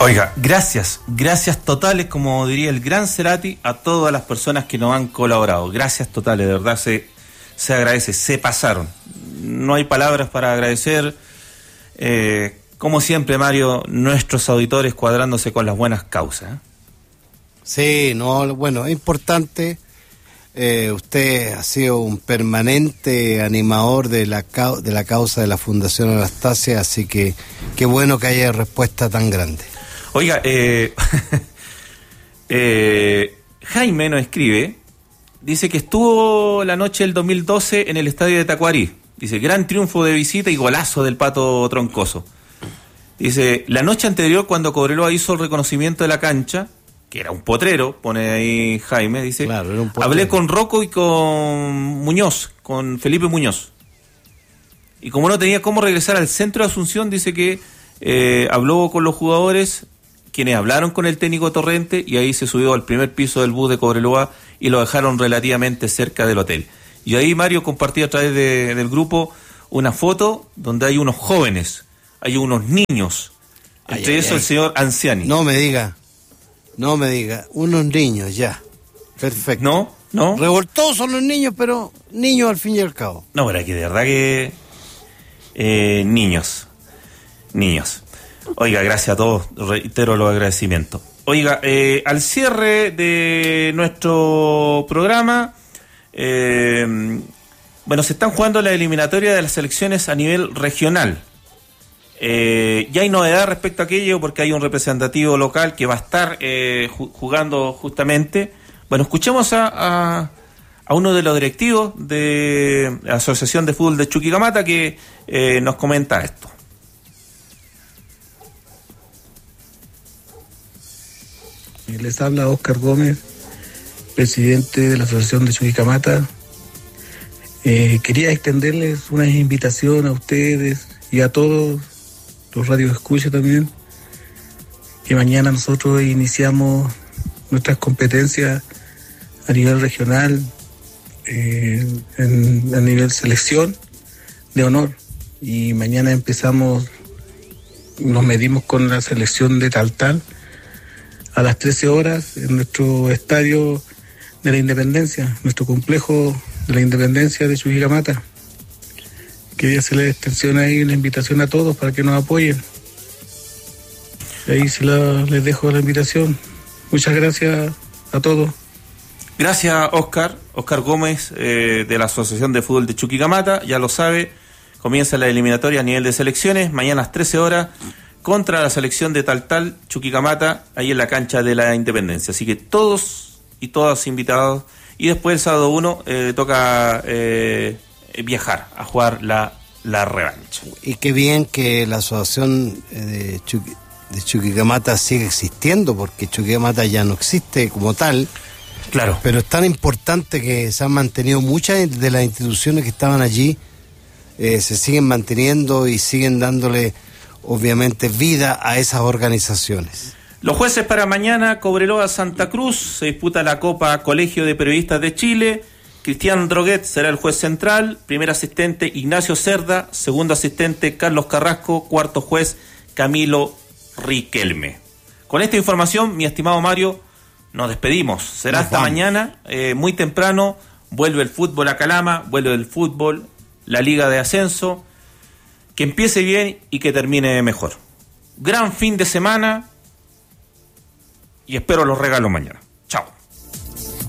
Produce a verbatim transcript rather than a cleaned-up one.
Oiga, gracias, gracias totales, como diría el gran Cerati, a todas las personas que nos han colaborado. Gracias totales, de verdad se, se agradece, se pasaron. No hay palabras para agradecer. Eh, como siempre, Mario, nuestros auditores cuadrándose con las buenas causas. ¿eh? Sí, no, bueno, es importante. Eh, usted ha sido un permanente animador de la, cau- de la causa de la Fundación Anastasia, así que qué bueno que haya respuesta tan grande. Oiga, eh, eh, Jaime nos escribe, dice que estuvo la noche del dos mil doce en el estadio de Tacuarí. Dice, gran triunfo de visita y golazo del Pato Troncoso. Dice, la noche anterior cuando Cobreloa hizo el reconocimiento de la cancha, que era un potrero, pone ahí Jaime, dice, claro, era un potrero. Hablé con Rocco y con Muñoz, con Felipe Muñoz. Y como no tenía cómo regresar al centro de Asunción, dice que eh, habló con los jugadores, quienes hablaron con el técnico Torrente, y ahí se subió al primer piso del bus de Cobreloa y lo dejaron relativamente cerca del hotel. Y ahí Mario compartió a través de, del grupo una foto donde hay unos jóvenes, hay unos niños, entre ay, esos ay, el señor Anciani. No me diga, no me diga, unos niños ya, perfecto. No, no. Revoltosos los niños, pero niños al fin y al cabo. No, pero aquí de verdad que eh, niños, niños. Oiga, gracias a todos, reitero los agradecimientos. Oiga, eh, al cierre de nuestro programa, eh, bueno, se están jugando la eliminatoria de las selecciones a nivel regional. Eh, ya hay novedad respecto a aquello porque hay un representativo local que va a estar eh, jugando justamente. Bueno, escuchemos a, a, a uno de los directivos de la Asociación de Fútbol de Chuquicamata que eh, nos comenta esto. Les habla Óscar Gómez, presidente de la Asociación de Chuquicamata. Eh, quería extenderles una invitación a ustedes y a todos los radioescuchas también, que mañana nosotros iniciamos nuestras competencias a nivel regional, eh, en, a nivel selección de honor, y mañana empezamos, nos medimos con la selección de Taltal a las trece horas en nuestro estadio de la Independencia, nuestro complejo de la Independencia de Chuquicamata. Quería hacerle extensión ahí una invitación a todos para que nos apoyen. Ahí se la, les dejo la invitación. Muchas gracias a todos. Gracias, Óscar. Óscar Gómez, eh, de la Asociación de Fútbol de Chuquicamata, ya lo sabe, comienza la eliminatoria a nivel de selecciones, mañana a las trece horas, contra la selección de Taltal, Chuquicamata, ahí en la cancha de la Independencia. Así que todos y todas invitados. Y después el sábado uno eh, toca eh, viajar a jugar la, la revancha. Y qué bien que la asociación de, Chuqui, de Chuquicamata sigue existiendo, porque Chuquicamata ya no existe como tal. Claro. Pero es tan importante que se han mantenido muchas de las instituciones que estaban allí, eh, se siguen manteniendo y siguen dándole obviamente vida a esas organizaciones. Los jueces para mañana: Cobreloa Santa Cruz, se disputa la Copa Colegio de Periodistas de Chile. Cristian Droguet será el juez central, primer asistente Ignacio Cerda, segundo asistente Carlos Carrasco, cuarto juez Camilo Riquelme. Con esta información, mi estimado Mario, nos despedimos. Será nos hasta vamos. mañana, eh, muy temprano, vuelve el fútbol a Calama, vuelve el fútbol, la Liga de Ascenso. Que empiece bien y que termine mejor. Gran fin de semana y espero los regalos mañana.